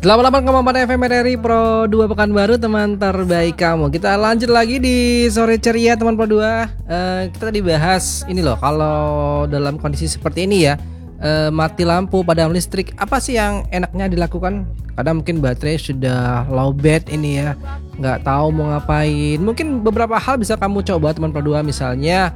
88,4 FM RRI Pro 2 Pekanbaru, teman terbaik kamu. Kita lanjut lagi di sore ceria teman Pro 2. Kita tadi bahas ini loh, kalau dalam kondisi seperti ini ya, mati lampu, padam listrik, apa sih yang enaknya dilakukan? Kadang mungkin baterai sudah low bed ini ya, nggak tahu mau ngapain. Mungkin beberapa hal bisa kamu coba teman Pro 2, misalnya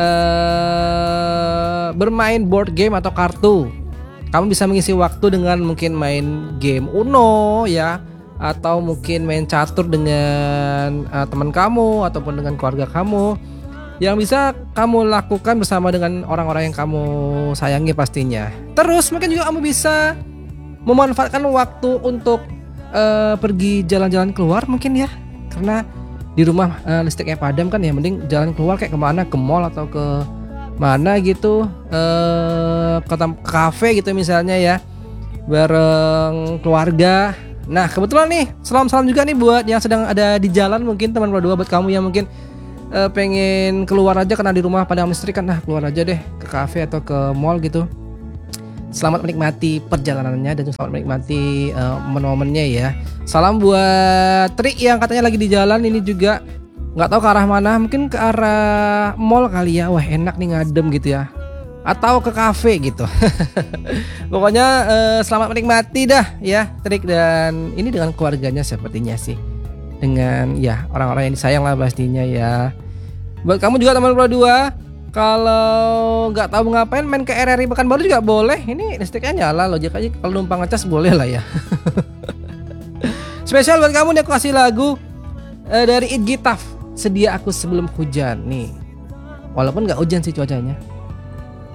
bermain board game atau kartu. Kamu bisa mengisi waktu dengan mungkin main game Uno ya, atau mungkin main catur dengan teman kamu ataupun dengan keluarga kamu, yang bisa kamu lakukan bersama dengan orang-orang yang kamu sayangi pastinya. Terus mungkin juga kamu bisa memanfaatkan waktu untuk pergi jalan-jalan keluar mungkin ya, karena di rumah listriknya padam kan ya, mending jalan keluar kayak kemana, ke mall atau ke mana gitu, ke kafe gitu misalnya ya, bareng keluarga. Nah kebetulan nih, salam-salam juga nih buat yang sedang ada di jalan, mungkin teman berdua, buat kamu yang mungkin pengen keluar aja karena di rumah padam listrik kan, nah keluar aja deh ke kafe atau ke mall gitu. Selamat menikmati perjalanannya dan selamat menikmati momen-momennya ya. Salam buat Tri yang katanya lagi di jalan ini juga, nggak tahu ke arah mana, mungkin ke arah mall kali ya. Wah enak nih ngadem gitu ya, atau ke kafe gitu. Pokoknya selamat menikmati dah ya Trik, dan ini dengan keluarganya sepertinya sih, dengan ya orang-orang yang disayang lah pastinya ya. Buat kamu juga teman Pro 2, kalau nggak tahu ngapain, main ke RRI Pekanbaru juga boleh. Ini listriknya nyala, logik aja kalau numpang ngecas boleh lah ya. Spesial buat kamu nih, aku kasih lagu dari It Gitaf, Sedia Aku Sebelum Hujan nih. Walaupun nggak hujan sih cuacanya.